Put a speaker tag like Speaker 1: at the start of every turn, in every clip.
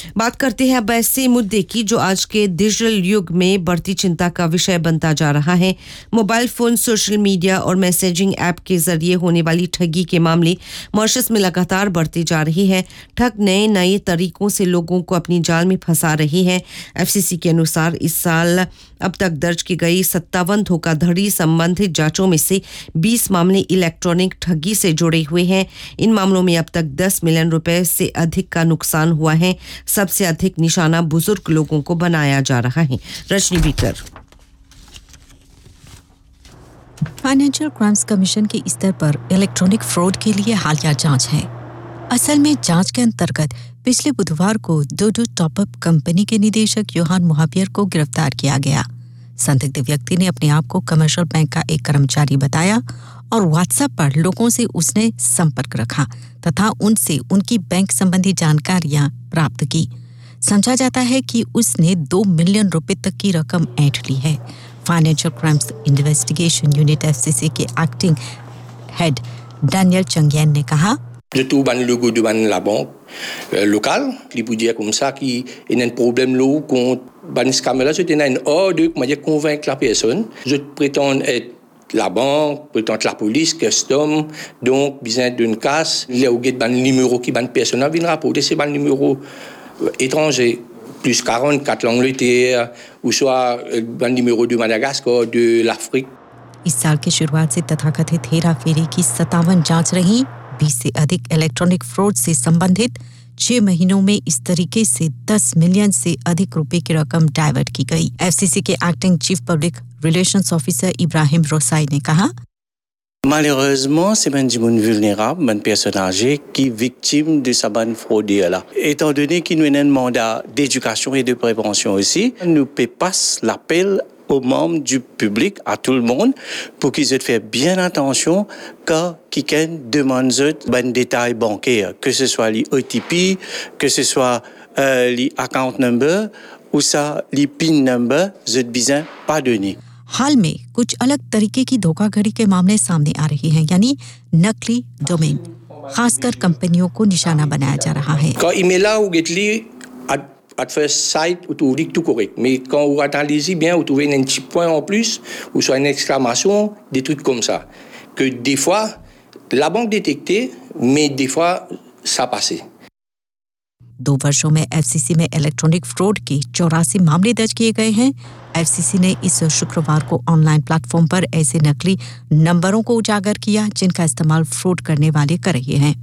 Speaker 1: बात करते हैं अब ऐसे मुद्दे की जो आज के डिजिटल युग में बढ़ती चिंता का विषय बनता जा रहा है। मोबाइल फोन, सोशल मीडिया और मैसेजिंग ऐप के जरिए होने वाली ठगी के मामले मॉरिशस में लगातार बढ़ते जा रहे हैं। ठग नए नए तरीकों से लोगों को अपनी जाल में फंसा रहे हैं। एफसीसी के अनुसार इस साल अब तक दर्ज की गई 57 धोखाधड़ी संबंधित जांचों में से 20 मामले इलेक्ट्रॉनिक ठगी से जुड़े हुए हैं। इन मामलों में अब तक 10 मिलियन रुपए से अधिक का नुकसान हुआ है। सबसे अधिक निशाना बुजुर्ग लोगों को बनाया जा रहा है। Rajni beaker.
Speaker 2: Financial crimes commission के स्तर पर इलेक्ट्रॉनिक फ्रॉड के लिए हालिया जांच है। असल में जांच के अंतर्गत पिछले बुधवार को डोडो टॉपअप कंपनी के निदेशक योहान मुहाबियर को गिरफ्तार किया गया। संदिग्ध व्यक्ति ने अपने आप को कमर्शियल बैंक का एक कर्मचारी बताया और व्हाट्सएप पर लोगों से उसने संपर्क रखा तथा उनसे उनकी बैंक संबंधी जानकारियां प्राप्त की। समझा जाता है कि उसने 2 मिलियन रुपए तक की रकम ऐंठ ली है। Financial crimes investigation unit FCC के एक्टिंग हेड डैनियल चंगयन ने कहा,
Speaker 3: Je trouve ban logo de ban la banque locale, qui peut dire comme ça qu'il y a un problème là qu'on ban scammer là, je tenais un ordre que m'a convaincre la personne, je prétends être la banque, prétends la police, custom, donc besoin d'une casse, il y a au ban numéro qui ban personne vient rapporter c'est ban numéro étranger plus 44 l'Angleterre ou soit ban numéro de Madagascar, de l'Afrique.
Speaker 2: इस साल की शुरुआत से तथाकथित हेरा फेरी की 57 जांच रही। 20 से अधिक इलेक्ट्रॉनिक फ्रॉड से संबंधित 6 महीनों में इस तरीके से 10 मिलियन से अधिक रुपए की रकम डाइवर्ट की गई। एफसीसी के acting chief public relations officer Ibrahim रोसाई ने कहा,
Speaker 4: Malheureusement, c'est un monde vulnérable, un personne âgée qui est victime de sa bonne fraude là. Étant donné qu'il nous a un mandat d'éducation et de prévention aussi, nous passe l'appel aux membres du public, à tout le monde, pour qu'ils aient fait bien attention quand quelqu'un demande des détails bancaires, que ce soit les OTP, que ce soit les account number ou ça les PIN number, vous êtes besoin pas donner.
Speaker 2: हाल में कुछ अलग तरीके की धोखाधड़ी के मामले सामने आ रहे हैं, यानी नकली डोमेन, खासकर कंपनियों को निशाना बनाया जा रहा है।
Speaker 3: Quand email là ou getli at first sight ou tout dit tout correct, mais quand vous analysez bien, vous trouvez un petit point en plus ou soit une exclamation, des trucs comme ça, que des fois la banque détectait, mais des fois ça passait.
Speaker 2: 2 वर्षों में FCC में electronic fraud के 84 मामले दर्ज किए गए हैं। FCC ने इस शुक्रवार को ऑनलाइन प्लेटफॉर्म पर ऐसे नकली नंबरों को उजागर किया जिनका इस्तेमाल फ्रॉड करने वाले कर रहे हैं।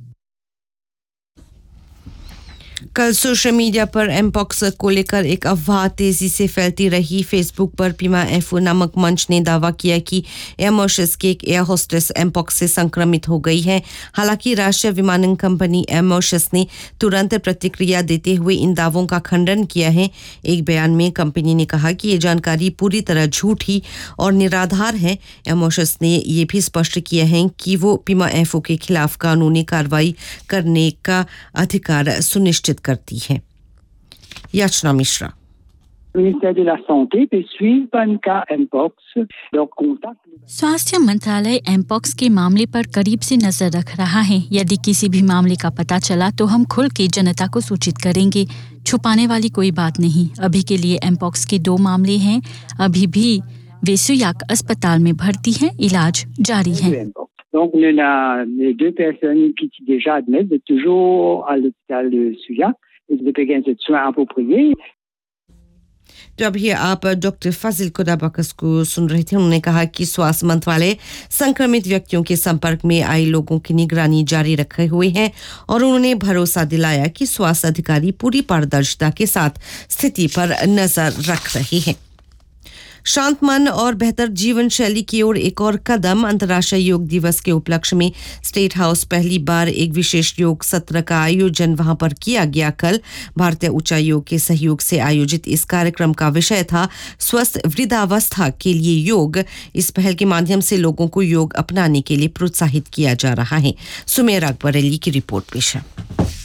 Speaker 1: कल सोशल मीडिया पर एमपॉक्स को लेकर एक अफवाह तेजी से फैलती रही। फेसबुक पर पीमा एफओ नामक मंच ने दावा किया कि एयर मॉरिशस की एक एयर होस्टेस एमपॉक्स से संक्रमित हो गई है। हालांकि राष्ट्रीय विमानन कंपनी एयर मॉरिशस ने तुरंत प्रतिक्रिया देते हुए इन दावों का खंडन किया है। एक बयान में कंपनी ने कहा कि ये जानकारी पूरी तरह झूठी और निराधार है। एयर मॉरिशस ने ये भी स्पष्ट किया है कि वो पीमा एफओ के खिलाफ कानूनी कार्रवाई करने का अधिकार सुनिश्चित करती है। याचना Mishra.
Speaker 5: ministère de la Santé peut suivre un cas Mpox, donc contact.
Speaker 6: स्वास्थ्य मंत्रालय एमपॉक्स के मामले पर करीब से नजर रख रहा है। यदि किसी भी मामले का पता चला तो हम खुल के जनता को सूचित करेंगे। छुपाने वाली कोई बात नहीं। अभी के लिए एमपॉक्स के 2 मामले हैं। अभी भी वे सुयाक अस्पताल में भर्ती हैं, इलाज जारी है।
Speaker 5: Donc, on a les 2 personnes qui sont déjà admises toujours à l'hôpital de Suyak et de payer un soin approprié.
Speaker 1: तो अभी आप डॉक्टर फाजिल खुदाबकस को सुन रहे थे। उन्होंने कहा कि स्वास्थ्य मंत्रालय संक्रमित व्यक्तियों के संपर्क में आए लोगों की निगरानी जारी रखे हुए हैं और उन्होंने भरोसा दिलाया कि स्वास्थ्य अधिकारी पूरी पारदर्शिता के साथ स्थिति पर नजर रख रहे हैं। शांत मन और बेहतर जीवन शैली की ओर एक और कदम। अंतर्राष्ट्रीय योग दिवस के उपलक्ष्य में स्टेट हाउस पहली बार एक विशेष योग सत्र का आयोजन वहां पर किया गया। कल भारतीय उच्चायोग के सहयोग से आयोजित इस कार्यक्रम का विषय था स्वस्थ वृद्धावस्था के लिए योग। इस पहल के माध्यम से लोगों को योग अपनाने के लिए प्रोत्साहित किया जा रहा है। सुमेर अकबर अली की रिपोर्ट पेश है।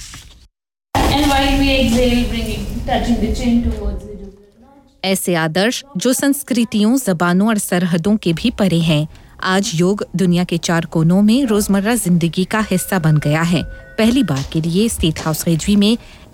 Speaker 7: ऐसे आदर्श जो संस्कृतियों, जबानों और सरहदों के भी परे हैं। आज योग दुनिया के 4 कोनों में रोजमर्रा जिंदगी का हिस्सा बन गया है। पहली बार के लिए स्टेट हाउस रेजवी में